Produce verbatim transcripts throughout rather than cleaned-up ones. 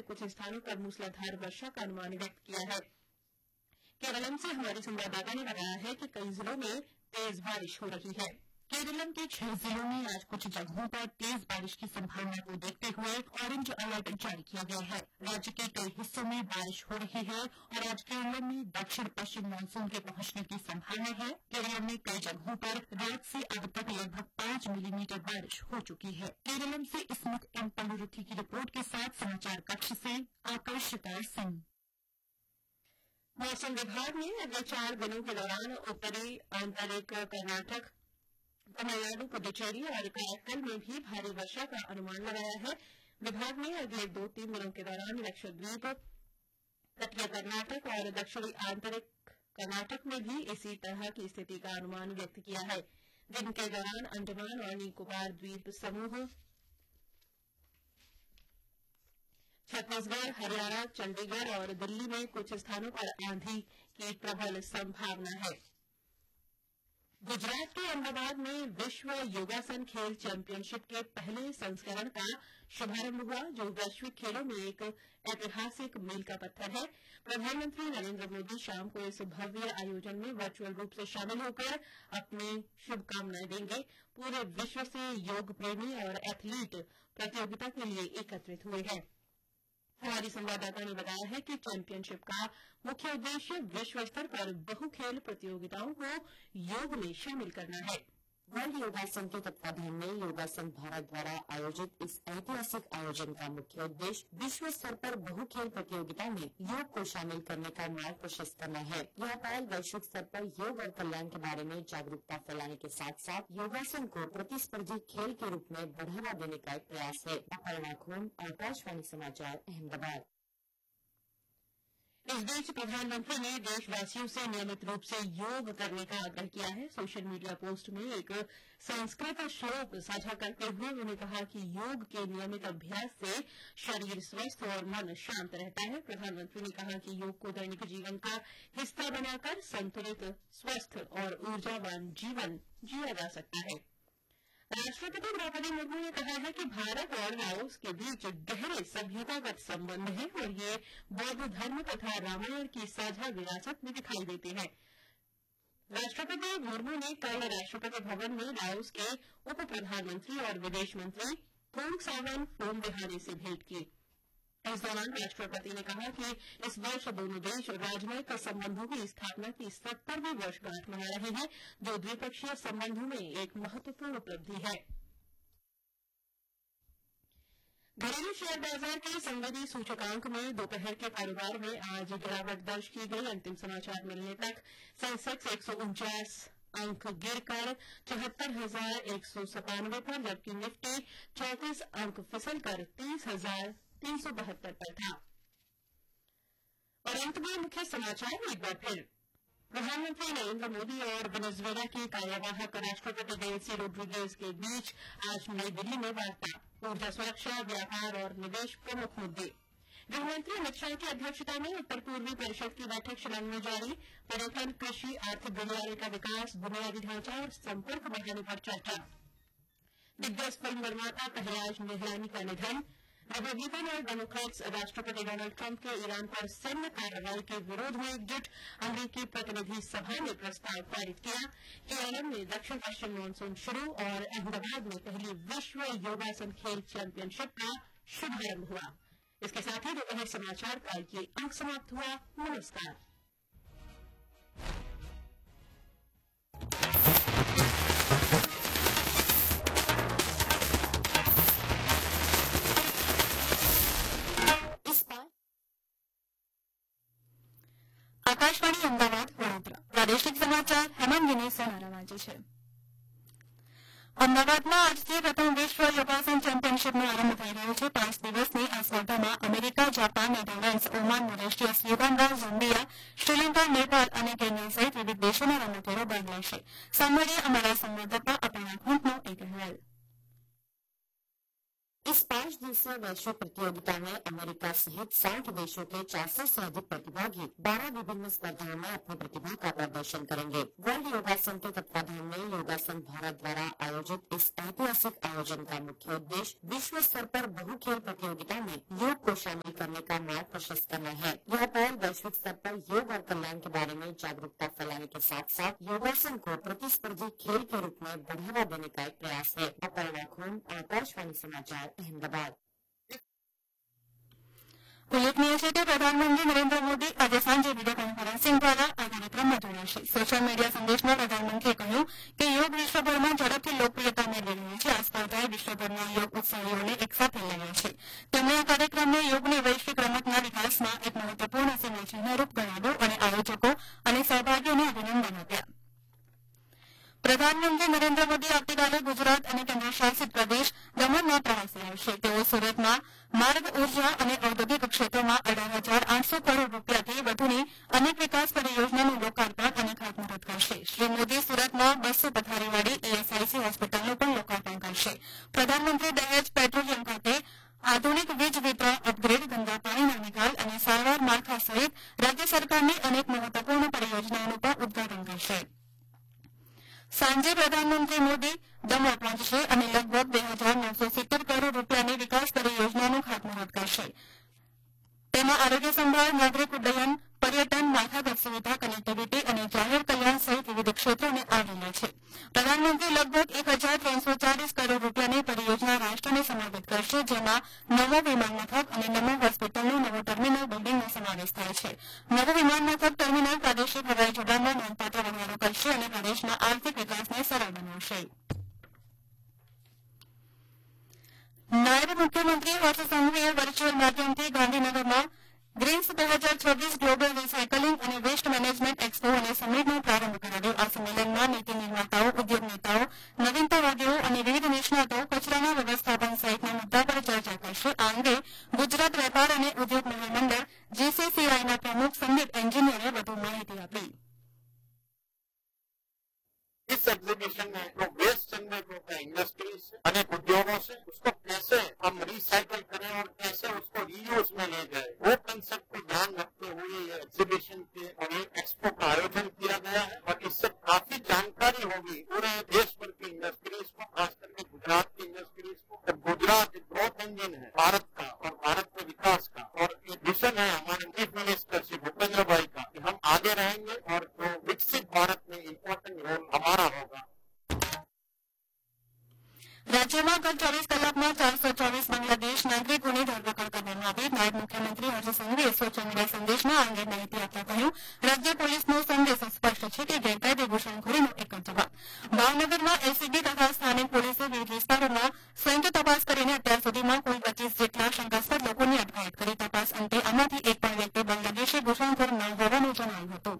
में कुछ स्थानों पर मूसलाधार वर्षा का अनुमान व्यक्त किया है। केरलम से हमारी संवाददाता ने बताया है कि कई जिलों में तेज बारिश हो रही है। केरलम के छह जिलों में आज कुछ जगहों पर तेज बारिश की संभावना को देखते हुए ऑरेंज अलर्ट जारी किया गया है। राज्य के कई हिस्सों में बारिश हो रही है और आज केरलम में दक्षिण पश्चिम मानसून के पहुंचने की संभावना है। केरलम में कई जगहों पर रात से अब तक लगभग पांच मिलीमीटर बारिश हो चुकी है। केरलम से स्मिथ एम पल्लुरुथी की रिपोर्ट के साथ समाचार कक्ष से आकर्षिता सिंह। मौसम विभाग ने अगले चार दिनों के दौरान उत्तरी आंतरिक कर्नाटक, तमिलनाडु, पुडुचेरी और कराईकल में भी भारी वर्षा का अनुमान लगाया है। विभाग ने अगले दो तीन दिनों के दौरान लक्षद्वीप, तटीय कर्नाटक और दक्षिणी आंतरिक कर्नाटक में भी इसी तरह की स्थिति का अनुमान व्यक्त किया है। दिन के दौरान अंडमान और निकोबार द्वीप समूह, छत्तीसगढ़, हरियाणा, चंडीगढ़ और दिल्ली में कुछ स्थानों पर आंधी की प्रबल संभावना है। गुजरात के अहमदाबाद में विश्व योगासन खेल चैंपियनशिप के पहले संस्करण का शुभारंभ हुआ, जो वैश्विक खेलों में एक ऐतिहासिक मील का पत्थर है। प्रधानमंत्री नरेंद्र मोदी शाम को इस भव्य आयोजन में वर्चुअल रूप से शामिल होकर अपनी शुभकामनाएं देंगे। पूरे विश्व से योग प्रेमी और एथलीट प्रतियोगिता के लिए एकत्रित हुए हैं। हमारी संवाददाता ने बताया है कि चैंपियनशिप का मुख्य उद्देश्य विश्व स्तर पर बहु खेल प्रतियोगिताओं को योग में शामिल करना है। वर्ल्ड योगासन के तत्वाधान में योगासन भारत द्वारा आयोजित इस ऐतिहासिक आयोजन का मुख्य उद्देश्य विश्व स्तर पर बहु खेल प्रतियोगिताओं में योग को शामिल करने का मार्ग प्रशस्त करना है। यह पहल वैश्विक स्तर पर योग और कल्याण के बारे में जागरूकता फैलाने के साथ साथ योगासन को प्रतिस्पर्धी खेल के रूप में बढ़ावा देने का एक प्रयास है। अपर्णा खून, आकाशवाणी समाचार, अहमदाबाद। इस बीच प्रधानमंत्री ने देशवासियों से नियमित रूप से योग करने का आग्रह किया है। सोशल मीडिया पोस्ट में एक संस्कृत श्लोक साझा करते हुए उन्होंने कहा कि योग के नियमित अभ्यास से शरीर स्वस्थ और मन शांत रहता है। प्रधानमंत्री ने कहा कि योग को दैनिक जीवन का हिस्सा बनाकर संतुलित, स्वस्थ और ऊर्जावान जीवन जिया जा सकता है। राष्ट्रपति द्रौपदी मुर्मू ने कहा है कि भारत और लाओस के बीच गहरे सभ्यतागत संबंध हैं और ये बौद्ध धर्म तथा रामायण की साझा विरासत में दिखाई देते हैं। राष्ट्रपति मुर्मू ने कल राष्ट्रपति भवन में लाओस के उप प्रधानमंत्री और विदेश मंत्री थोंग सावन फोमविहाने से भेंट की। इस दौरान राष्ट्रपति ने कहा कि इस वर्ष दोनों देश राजनयिक संबंधों की स्थापना की सत्तरवीं वर्षगांठ मना रहे हैं, जो द्विपक्षीय संबंधों में एक महत्वपूर्ण उपलब्धि है। घरेलू शेयर बाजार के संवेदी सूचकांक में दोपहर के कारोबार में आज गिरावट दर्ज की गई। अंतिम समाचार मिलने तक सेंसेक्स एक सौ उनचास अंक गिरकर चौहत्तर हजार एक सौ सतानवे पर, जबकि निफ्टी चौंतीस अंक फिसलकर तीस हजार तीन सौ बहत्तर पर था। और अंत में मुख्य समाचार एक बार फिर। प्रधानमंत्री नरेंद्र मोदी और वेनेजुएला के कार्यवाहक राष्ट्रपति डेल्सी रोड्रिगेज के बीच आज नई दिल्ली में वार्ता। ऊर्जा सुरक्षा, व्यापार और निवेश प्रमुख मुद्दे। गृहमंत्री अमित शाह की अध्यक्षता में उत्तर पूर्वी परिषद की बैठक शिलांग में जारी। पर्यटन, कृषि, आर्थिक गलियारे का विकास, बुनियादी ढांचा और संपर्क बढ़ाने पर चर्चा। दिग्गज फिल्म निर्माता पहराज निहलानी का निधन। रिपब्लिकन और डेमोक्रेट्स राष्ट्रपति डोनाल्ड ट्रंप के ईरान पर सैन्य कार्रवाई के विरोध में एकजुट। अमरीकी प्रतिनिधि सभा ने प्रस्ताव पारित किया। केरल में दक्षिण पश्चिम मानसून शुरू और अहमदाबाद में पहली विश्व योगासन खेल चैंपियनशिप का शुभारंभ हुआ। इसके साथ ही दोपहर समाचार का ये अंक समाप्त हुआ। नमस्कार। આકાશવાણી અમદાવાદ વડોદરા પ્રાદેશિક સમાચાર હેમંતગીની સહારા વાંચે છે। અમદાવાદમાં આજથી પ્રથમ વિશ્વ યોગાસન ચેમ્પિયનશીપનો આરંભ થઈ રહ્યો છે। પાંચ દિવસની આ સ્પર્ધામાં America, Japan, Netherlands, Oman, Mauritius, Uganda, Zambia, Sri Lanka, Nepal અને કેન્યા સહિત વિવિધ દેશોના રમતવીરો ભાગ લેશે। સાંભળીએ અમારા સંવાદદાતા અપર્ણા ખૂંટનો એક અહેવાલ। इस पांच दिवसीय वैश्विक प्रतियोगिता में अमेरिका अमेरिका सहित साठ देशों के चार सौ से अधिक प्रतिभागी बारह विभिन्न स्पर्धाओं में अपनी प्रतिभा का प्रदर्शन करेंगे। वर्ल्ड योगासन के तत्वाधान में योगासन भारत द्वारा आयोजित इस ऐतिहासिक आयोजन का मुख्य उद्देश्य विश्व स्तर पर बहु खेल प्रतियोगिता में योग को शामिल करने का मार्ग प्रशस्त करना है। यह पहल वैश्विक स्तर पर योग और कल्याण के बारे में जागरूकता फैलाने के साथ साथ योगासन को प्रतिस्पर्धी खेल के रूप में बढ़ावा देने का एक प्रयास है। अपर्णा खून, आकाशवाणी समाचार, अहमदाबाद। ઉલ્લેખનીય છે કે પ્રધાનમંત્રી નરેન્દ્ર મોદી આજે સાંજે વિડીયો કોન્ફરન્સિંગ દ્વારા આ કાર્યક્રમમાં જોડાશે। સોશિયલ મીડિયા સંદેશમાં પ્રધાનમંત્રીએ કહ્યું કે યોગ વિશ્વભરમાં ઝડપથી લોકપ્રિયતા મેળવી રહ્યું છે। આ સ્પર્ધાએ વિશ્વભરના યોગ ઉત્સાહીઓને એકસાથે લાવ્યા છે। તેમણે આ કાર્યક્રમને યોગની વૈશ્વિક રમતના વિકાસમાં એક મહત્વપૂર્ણ સિગ્નેચરરૂપ ગણાવ્યું અને આયોજકો અને સહભાગીઓને અભિનંદન આપ્યા। પ્રધાનમંત્રી નરેન્દ્ર મોદી આવતીકાલે ગુજરાત અને કેન્દ્રશાસિત પ્રદેશ દમણના પ્રવાસે આવશે। તેઓ સુરતમાં માર્ગ ઉર્જા અને ઔદ્યોગિક ક્ષેત્રમાં અઢાર હજાર આઠસો કરોડ રૂપિયાથી વધુની અનેક વિકાસ પરિયોજનાનું લોકાર્પણ અને ખાતમુહૂર્ત કરશે। શ્રી મોદી સુરતમાં બસો પથારીવાળી ઈએસઆઈસી હોસ્પિટલનું પણ લોકાર્પણ કરશે। પ્રધાનમંત્રી દહેજ પેટ્રોલિયમ ખાતે આધુનિક વીજ વિતરણ અપગ્રેડ, ગંગા પાણીના નિકાલ અને સારવાર માળખા સહિત રાજ્ય સરકારની અનેક મહત્વપૂર્ણ પરિયોજનાઓનું પણ ઉદઘાટન કરશે। સાંજે પ્રધાનમંત્રી મોદી દમણ પહોંચશે અને લગભગ બે હજાર નવસો સિત્તેર કરોડ રૂપિયાની વિકાસ પરિયોજનાનું ખાતમુહૂર્ત કરશે। તેમાં આરોગ્ય સંભાળ, નાગરિક ઉડ્ડયન, पर्यटन, माળખાગત सुविधा, कनेक्टिविटी અને જાહેર કલ્યાણ સહિત વિવિધ ક્ષેત્રોને આવરી છે। પ્રધાનમંત્રી લગભગ એક હજાર ત્રણસો ચાલીસ કરોડ રૂપિયાની પરિયોજના રાષ્ટ્રને સમર્પિત કરશે, જેમાં નવો વિમાન મથક અને નમો હોસ્પિટલનું નવું ટર્મિનલ બિલ્ડિંગનો સમાવેશ થાય છે। નવું વિમાન મથક ટર્મિનલ પ્રાદેશિક હવાઈ જોડાણમાં નોંધપાત્ર વધારો કરશે અને પ્રદેશના આર્થિક વિકાસને સરળ બનાવશે। નાયબ મુખ્યમંત્રી હર્ષ સંઘવીએ વર્ચ્યુઅલ માધ્યમથી ગાંધીનગરમાં ગ્રીન્સ બે હજાર છવ્વીસ ગ્લોબલ રિસાયકલિંગ અને વેસ્ટ મેનેજમેન્ટ એક્સપો અને સમિટનો પ્રારંભ કરાવ્યો। આ સંમેલનમાં નીતિ નિર્માતાઓ, ઉદ્યોગ નેતાઓ, નવીનતાવાદીઓ અને વિવિધ નિષ્ણાતો કચરાના વ્યવસ્થાપન સહિતના મુદ્દા પર ચર્ચા કરશે। આ અંગે ગુજરાત વેપાર અને ઉદ્યોગ મહામંડળ જીસીસીઆઈના પ્રમુખ સંદીપ એન્જિનિયરે વધુ માહિતી આપી। इस एग्जीबिशन में जो वेस्ट जनरेट होता है इंडस्ट्रीज अनेक उद्योगों से, उसको कैसे हम रिसाइकल करें और कैसे उसको रीयूज में ले जाए, वो कंसेप्ट को ध्यान रखते हुए ये एग्जीबिशन के और ये एक्सपो का आयोजन किया गया है। और इससे काफी जानकारी होगी पूरे देश भर की इंडस्ट्रीज को, खास करके गुजरात की इंडस्ट्रीज को। गुजरात एक ग्रोथ इंजन है भारत का और भारत के विकास का, और ये मिशन है हमारे चीफ मिनिस्टर श्री भूपेंद्र भाई का कि हम आगे रहेंगे और जो विकसित भारत में इम्पोर्टेंट रोल हमारा होगा। રાજ્યમાં ગત ચોવીસ કલાકમાં ચારસો ચોવીસ બાંગ્લાદેશ નાગરિકોની ધરપકડ કરવામાં આવી। નાયબ મુખ્યમંત્રી હર્ષ સંઘવીએ સોશિયલ મીડિયા સંદેશમાં આ અંગે માહિતી આપતા કહ્યું, રાજ્ય પોલીસનો સંદેશ સ્પષ્ટ છે કે ગેરકાયદે ઘૂસણખોરીનો એક જ જવાબ। ભાવનગરમાં એલસીબી તથા સ્થાનિક પોલીસે વિવિધ વિસ્તારોમાં સંયુક્ત તપાસ કરીને અત્યાર સુધીમાં કુલ પચીસ જેટલા શંકાસ્પદ લોકોની અટકાયત કરી। તપાસ અંતે આમાંથી એક પણ વ્યક્તિ બાંગ્લાદેશી ઘૂસણખોર ન હોવાનું જણાવ્યું હતું।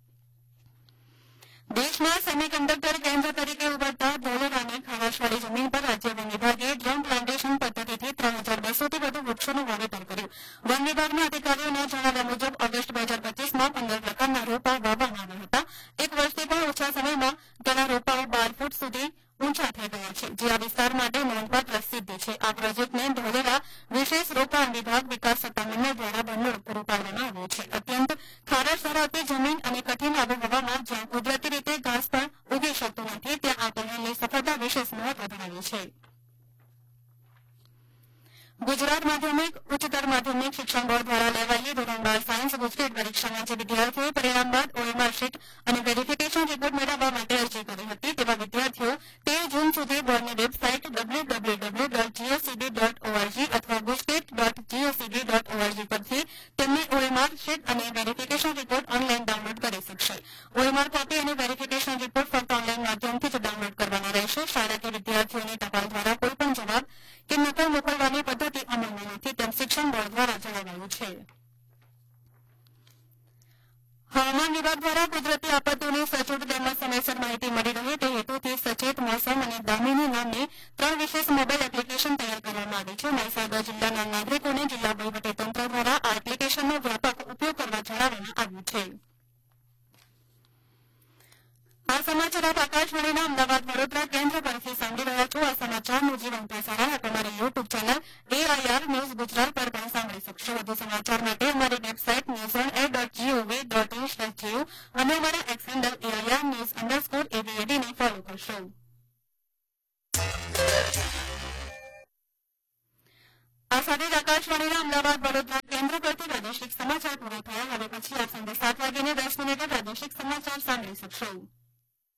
દેશના સેમિકન્ડક્ટર કેન્દ્ર તરીકે ઉભરતા ધોલેરાની ખારાશવાળી જમીન પર રાજ્ય વન વિભાગે ડ્રમ પ્લાન્ટેશન પદ્ધતિથી ત્રણ હજાર બસોથી વધુ વૃક્ષોનું વાવેતર કર્યું। વન વિભાગના અધિકારીઓના જણાવ્યા મુજબ ઓગસ્ટ બે હજાર પચીસમાં પંદર પ્રકારના રોપા વાવવામાં આવ્યા હતા। એક વર્ષથી પણ ઓછા સમયમાં તેના રોપાઓ બાર ફૂટ સુધી ઊંચા થઈ ગયા છે, જે આ વિસ્તાર માટે નોંધપાત્ર સિદ્ધિ છે। આ પ્રોજેક્ટને ધોલેરા વિશેષ રોકાણ વિભાગ વિકાસ સત્તામંડળ દ્વારા ભંડોળ પૂરું પાડવામાં આવ્યું છે। અત્યંત ખારાશ ધરાવતી જમીન અને કઠિન આબોહવામાં જ્યાં કુદરતી રીતે ઘાસ પણ ઉગી શકતું નથી, ત્યાં આ પહેલની સફળતા વિશેષ મહત્વ ધરાવે છે। ગુજરાત માધ્યમિક ઉચ્ચતર માધ્યમિક શિક્ષણ બોર્ડ દ્વારા લેવાયેલી ધોરણ બાર સાયન્સ ગુજકેટ પરીક્ષાના જે વિદ્યાર્થીઓએ પરિણામ બાદ ઓએમઆર શીટ અને વેરિફિકેશન રિપોર્ટ મેળવવા માટે અરજી કરી હતી, તેવા વિદ્યાર્થીઓ તેર જૂન સુધી બોર્ડની website W W W dot GSCB dot ORG અથવા GUJCET dot GSCB dot ORG પરથી તેમની ઓએમઆર શીટ અને વેરિફિકેશન રિપોર્ટ ઓનલાઈન ડાઉનલોડ કરી શકશે। ઓએમઆર કોપી અને વેરિફિકેશન રિપોર્ટ ફક્ત ઓનલાઈન માધ્યમથી જ ડાઉનલોડ કરવાના રહેશે। શાળાકીય વિદ્યાર્થીઓને ટપાલ દ્વારા કોઈપણ જવાબ કે નકલ મોકલવાની પદ્ધતિ અમલમાં નથી, તેમ શિક્ષણ બોર્ડ દ્વારા જણાવાયું છે। હવામાન વિભાગ દ્વારા કુદરતી આપત્તિઓની સચોટ તેમજ સમયસર માહિતી મળી રહે તે હેતુથી સચેત મોસમ અને દામિની નામની ત્રણ વિશેષ મોબાઈલ એપ્લિકેશન તૈયાર કરવામાં આવી છે। મહીસાગર જિલ્લાના નાગરિકોને જિલ્લા વહીવટીતંત્ર દ્વારા આ એપ્લિકેશનનો વ્યાપક ઉપયોગ કરવા જણાવવામાં આવ્યું છે। આ સમાચાર આપ આકાશવાણીના અમદાવાદ વડોદરા કેન્દ્ર પરથી સાંભળી રહ્યા છો. આ સમાચારનું જીવન પ્રસારણ આપ અમારી YouTube channel AIR news Gujarat પર પણ સાંભળી શકશો. વધુ સમાચાર માટે અમારી website news on air dot GOV dot in slash Jio અને અમારા x handle AIR news underscore એવીએડીને follow કરશો. આ સાથે જ આકાશવાણીના અમદાવાદ વડોદરા કેન્દ્ર પરથી પ્રાદેશિક સમાચાર પૂરા થયા. હવે પછી આપ સાંજે સાત વાગીને દસ મિનિટે પ્રાદેશિક સમાચાર સાંભળી શકશો.